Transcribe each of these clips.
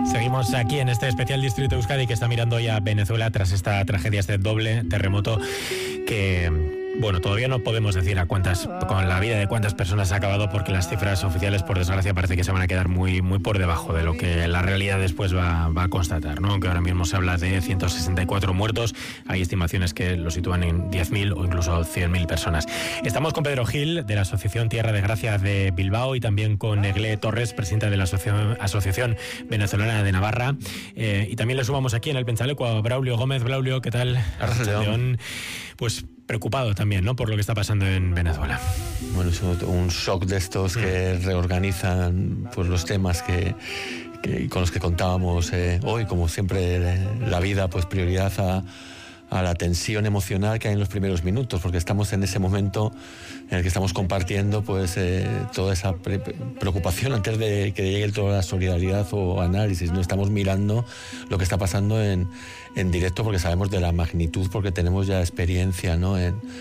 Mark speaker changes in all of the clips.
Speaker 1: Seguimos aquí en este especial Distrito Euskadi que está mirando ya Venezuela tras esta tragedia, este doble terremoto que... Bueno, todavía no podemos decir con la vida de cuántas personas ha acabado, porque las cifras oficiales, por desgracia, parece que se van a quedar muy por debajo de lo que la realidad después va a constatar, ¿no? Aunque ahora mismo se habla de 164 muertos, hay estimaciones que lo sitúan en 10.000 o incluso 100.000 personas. Estamos con Pedro Gil, de la Asociación Tierra de Gracia de Bilbao, y también con Egle Torres, presidenta de la Asociación Venezolana de Navarra. Y también le sumamos aquí en el Penchaleco a Braulio Gómez. Braulio, ¿qué tal?
Speaker 2: Arrasleón.
Speaker 1: Pues preocupado también, ¿no?, por lo que está pasando en Venezuela.
Speaker 2: Bueno, es un shock de estos que reorganizan pues los temas que con los que contábamos hoy. Como siempre, la vida, pues prioridad a la tensión emocional que hay en los primeros minutos, porque estamos en ese momento en el que estamos compartiendo pues toda esa preocupación antes de que llegue toda la solidaridad o análisis, ¿no? Estamos mirando lo que está pasando en directo, porque sabemos de la magnitud, porque tenemos ya experiencia, ¿no?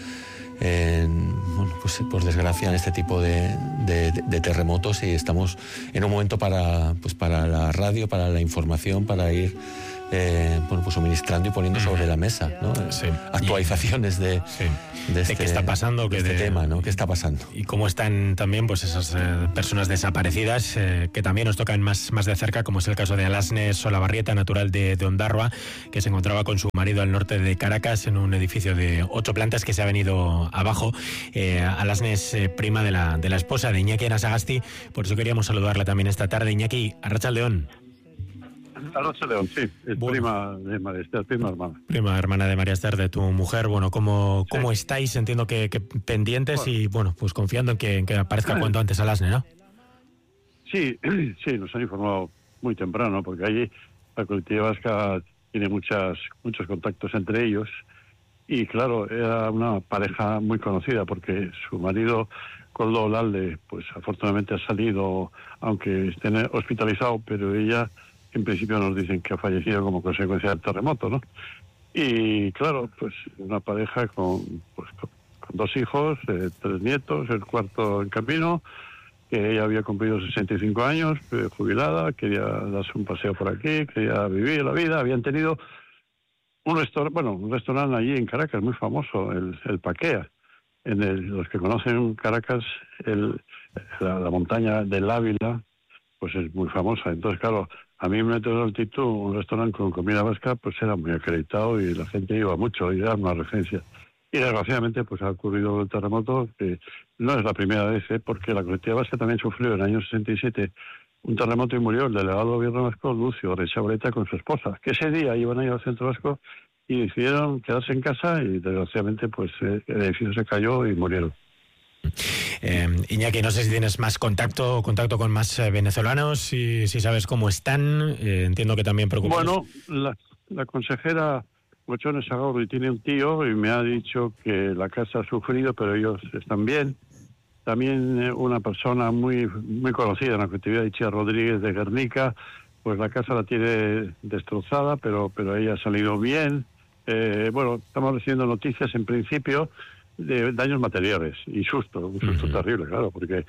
Speaker 2: Bueno, pues por desgracia en este tipo de terremotos, y estamos en un momento para la radio, para la información, para ir pues suministrando y poniendo sobre la mesa, ¿no?
Speaker 1: Sí.
Speaker 2: Actualizaciones de
Speaker 1: qué está pasando,
Speaker 2: de este tema, ¿no? ¿Qué está pasando?
Speaker 1: Y cómo están también pues esas personas desaparecidas que también nos tocan más de cerca, como es el caso de Alasne Solabarrieta, natural de Ondarroa, que se encontraba con su marido al norte de Caracas en un edificio de 8 plantas que se ha venido abajo. Alasne es prima de la esposa de Iñaki Arasagasti, por eso queríamos saludarla también esta tarde. Iñaki, arratsaldeón.
Speaker 3: Arratsaldeón, sí, es bueno, prima de María Esther, prima hermana.
Speaker 1: Prima hermana de María Esther, de tu mujer. Bueno, ¿cómo estáis? Entiendo que pendientes, bueno, y bueno, pues confiando en que aparezca cuanto antes Alasne, ¿no?
Speaker 3: Sí, nos han informado muy temprano, porque allí la colectiva vasca tiene muchos contactos entre ellos, y claro, era una pareja muy conocida, porque su marido, Koldo Olalde, pues afortunadamente ha salido, aunque esté hospitalizado, pero ella... En principio nos dicen que ha fallecido como consecuencia del terremoto, ¿no? Y claro, pues una pareja con 2 hijos, 3 nietos, el cuarto en camino, que ella había cumplido 65 años, jubilada, quería darse un paseo por aquí, quería vivir la vida. Habían tenido un restaurante allí en Caracas muy famoso, el Paquea. Los que conocen Caracas, la montaña del Ávila, pues es muy famosa. Entonces, claro, a mí me metro de altitud, un restaurante con comida vasca, pues era muy acreditado y la gente iba mucho, y era una referencia. Y desgraciadamente pues ha ocurrido el terremoto, que no es la primera vez, porque la colectiva vasca también sufrió en el año 67 un terremoto y murió el delegado del gobierno vasco, Lucio Rechabreta, con su esposa, que ese día iban a ir al centro vasco y decidieron quedarse en casa, y desgraciadamente pues el edificio se cayó y murieron.
Speaker 1: Iñaki, no sé si tienes más contacto con más venezolanos, si sabes cómo están. Entiendo que también preocupados.
Speaker 3: Bueno, la consejera Mochones Agorri tiene un tío y me ha dicho que la casa ha sufrido, pero ellos están bien. También una persona muy conocida en la colectividad, Ichia Rodríguez de Guernica, pues la casa la tiene destrozada, pero ella ha salido bien. Bueno, estamos recibiendo noticias en principio de daños materiales y un susto terrible, claro, porque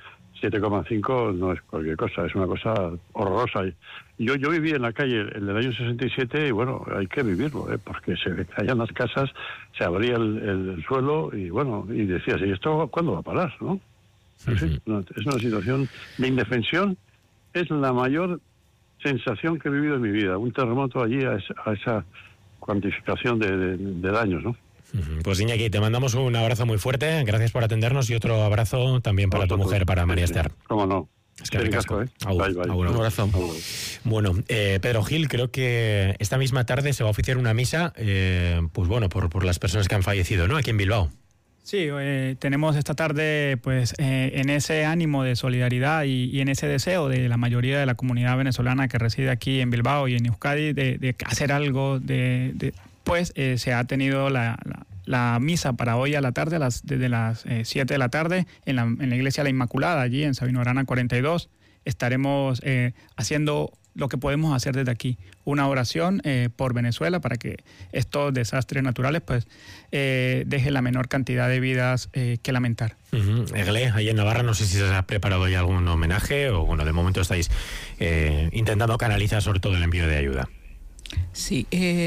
Speaker 3: 7,5 no es cualquier cosa, es una cosa horrorosa. Yo viví en la calle en el año 67 y bueno, hay que vivirlo, porque se caían las casas, se abría el suelo y bueno, y decías, ¿y esto cuándo va a parar, no? Es una situación de indefensión, es la mayor sensación que he vivido en mi vida, un terremoto allí a esa cuantificación de daños, ¿no?
Speaker 1: Pues Iñaki, te mandamos un abrazo muy fuerte, gracias por atendernos, y otro abrazo también para tu mujer, para María Esther.
Speaker 3: ¿Cómo no?
Speaker 1: Es que ricasco.
Speaker 3: Bye.
Speaker 1: Un abrazo. Bueno, Pedro Gil, creo que esta misma tarde se va a oficiar una misa, pues bueno, por las personas que han fallecido, ¿no?, aquí en Bilbao.
Speaker 4: Sí, tenemos esta tarde, pues, en ese ánimo de solidaridad y en ese deseo de la mayoría de la comunidad venezolana que reside aquí en Bilbao y en Euskadi de hacer algo, pues se ha tenido la misa para hoy a la tarde, desde las 7 de la tarde, en la iglesia La Inmaculada, allí en Sabino Arana 42. Estaremos haciendo lo que podemos hacer desde aquí. Una oración por Venezuela para que estos desastres naturales pues dejen la menor cantidad de vidas que lamentar.
Speaker 1: Egle, ahí en Navarra, no sé si se ha preparado ya algún homenaje o, bueno, de momento estáis intentando canalizar sobre todo el envío de ayuda.
Speaker 5: Sí,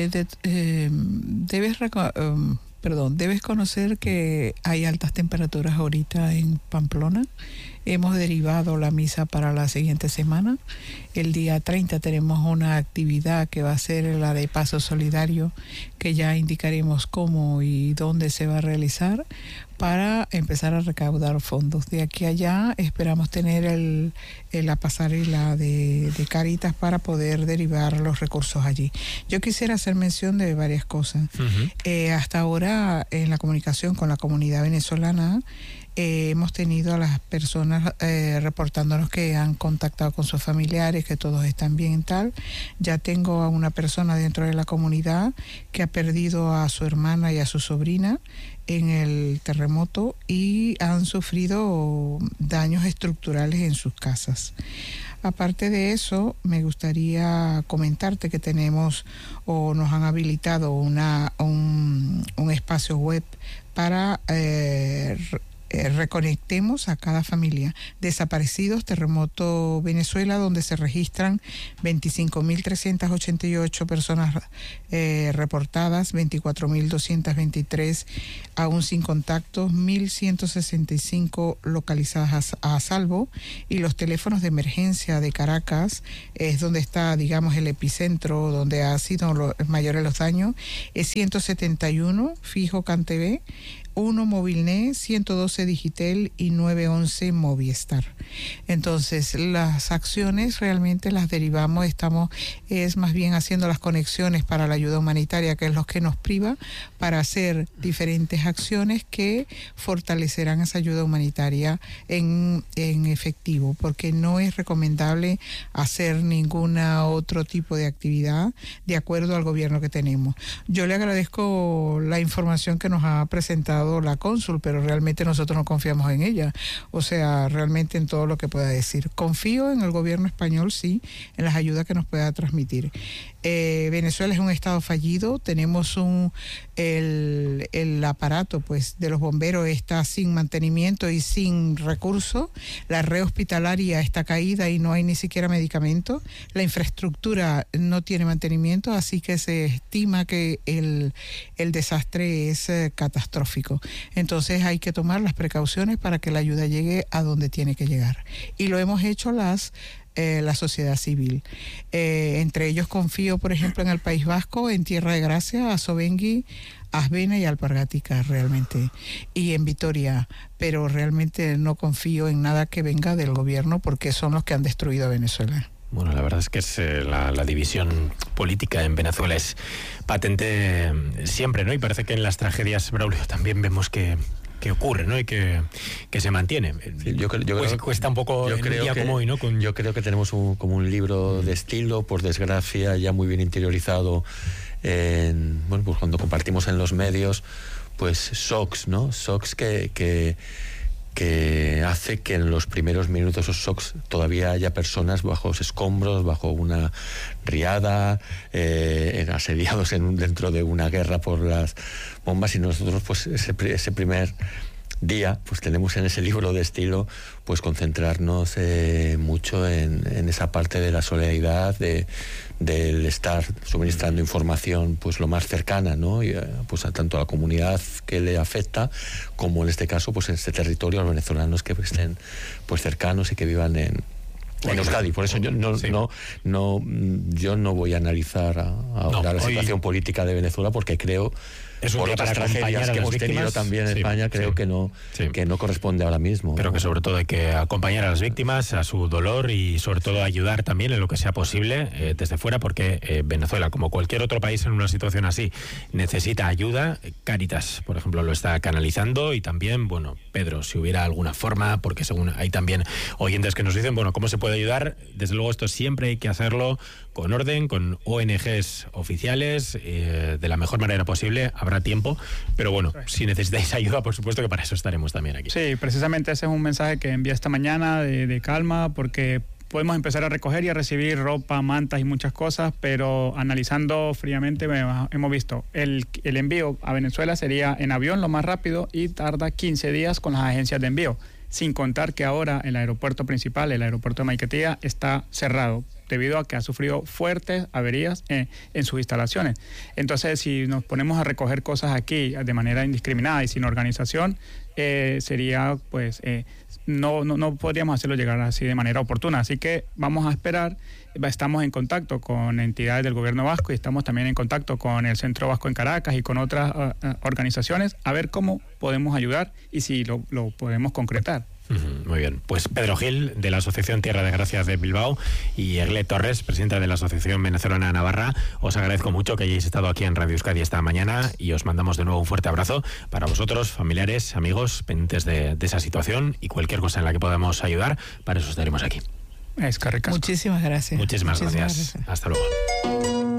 Speaker 5: debes conocer que hay altas temperaturas ahorita en Pamplona. Hemos derivado la misa para la siguiente semana. El día 30 tenemos una actividad que va a ser la de Paso Solidario, que ya indicaremos cómo y dónde se va a realizar, para empezar a recaudar fondos. De aquí a allá esperamos tener la pasarela de Cáritas para poder derivar los recursos allí. Yo quisiera hacer mención de varias cosas. Hasta ahora, en la comunicación con la comunidad venezolana, hemos tenido a las personas reportándonos que han contactado con sus familiares, que todos están bien y tal. Ya tengo a una persona dentro de la comunidad que ha perdido a su hermana y a su sobrina en el terremoto y han sufrido daños estructurales en sus casas. Aparte de eso, me gustaría comentarte que tenemos o nos han habilitado un espacio web para reconectemos a cada familia. Desaparecidos, Terremoto Venezuela, donde se registran 25.388 personas reportadas, 24.223 aún sin contactos, 1.165 localizadas a salvo, y los teléfonos de emergencia de Caracas es donde está, digamos, el epicentro, donde ha sido mayores los daños, es 171 fijo CanTV, 1 Movilnet, 112 Digitel y 911 Movistar. Entonces, las acciones realmente las derivamos, es más bien haciendo las conexiones para la ayuda humanitaria, que es lo que nos priva para hacer diferentes acciones que fortalecerán esa ayuda humanitaria en efectivo, porque no es recomendable hacer ninguna otro tipo de actividad de acuerdo al gobierno que tenemos. Yo le agradezco la información que nos ha presentado la cónsul, pero realmente nosotros no confiamos en ella, o sea, realmente en todo lo que pueda decir. Confío en el gobierno español, sí, en las ayudas que nos pueda transmitir. Venezuela es un estado fallido, tenemos el aparato pues de los bomberos está sin mantenimiento y sin recursos, la red hospitalaria está caída y no hay ni siquiera medicamentos, la infraestructura no tiene mantenimiento, así que se estima que el desastre es catastrófico. Entonces hay que tomar las precauciones para que la ayuda llegue a donde tiene que llegar, y lo hemos hecho la sociedad civil. Entre ellos confío, por ejemplo, en el País Vasco, en Tierra de Gracia, Azovengui, Asbena y Alpargática, realmente, y en Vitoria, pero realmente no confío en nada que venga del gobierno, porque son los que han destruido a Venezuela.
Speaker 1: Bueno, la verdad es que la división política en Venezuela es patente siempre, ¿no? Y parece que en las tragedias, Braulio, también vemos que ocurre, ¿no? Y que se mantiene.
Speaker 2: Sí, yo creo,
Speaker 1: cuesta un poco en un día como hoy, ¿no?
Speaker 2: Yo creo que tenemos como un libro de estilo, por desgracia, ya muy bien interiorizado pues cuando compartimos en los medios, pues shocks, ¿no? Shocks que hace que en los primeros minutos de esos shocks todavía haya personas bajo escombros, bajo una riada, asediados dentro de una guerra por las bombas, y nosotros pues ese primer día pues tenemos en ese libro de estilo pues concentrarnos mucho en esa parte de la solidaridad, del estar suministrando información pues lo más cercana, ¿no? Y, pues tanto a la comunidad que le afecta, como en este caso pues en este territorio, a los venezolanos que estén pues cercanos y que vivan en Euskadi. Por eso yo no voy a analizar ahora la situación política de Venezuela, porque creo, por otras tragedias que hemos tenido también en España, creo que no corresponde ahora mismo.
Speaker 1: Pero que sobre todo hay que acompañar a las víctimas, a su dolor, y sobre todo ayudar también en lo que sea posible desde fuera, porque Venezuela, como cualquier otro país en una situación así, necesita ayuda. Cáritas, por ejemplo, lo está canalizando, y también, bueno, Pedro, si hubiera alguna forma, porque según hay también oyentes que nos dicen, bueno, ¿cómo se puede ayudar? Desde luego esto siempre hay que hacerlo con orden, con ONGs oficiales, de la mejor manera posible. Habrá tiempo, pero bueno, si necesitáis ayuda, por supuesto que para eso estaremos también aquí.
Speaker 4: Sí, precisamente ese es un mensaje que envié esta mañana de calma, porque podemos empezar a recoger y a recibir ropa, mantas y muchas cosas, pero analizando fríamente hemos visto el envío a Venezuela sería en avión lo más rápido y tarda 15 días con las agencias de envío, sin contar que ahora el aeropuerto principal, el aeropuerto de Maiquetía, está cerrado debido a que ha sufrido fuertes averías en sus instalaciones. Entonces, si nos ponemos a recoger cosas aquí de manera indiscriminada y sin organización, sería, pues, no podríamos hacerlo llegar así de manera oportuna. Así que vamos a esperar. Estamos en contacto con entidades del gobierno vasco y estamos también en contacto con el Centro Vasco en Caracas y con otras organizaciones a ver cómo podemos ayudar y si lo podemos concretar.
Speaker 1: Muy bien. Pues Pedro Gil, de la Asociación Tierra de Gracias de Bilbao, y Egle Torres, presidenta de la Asociación Venezolana de Navarra, os agradezco mucho que hayáis estado aquí en Radio Euskadi esta mañana y os mandamos de nuevo un fuerte abrazo para vosotros, familiares, amigos, pendientes de esa situación y cualquier cosa en la que podamos ayudar, para eso estaremos aquí.
Speaker 5: Muchísimas gracias.
Speaker 1: Muchísimas gracias. Hasta luego.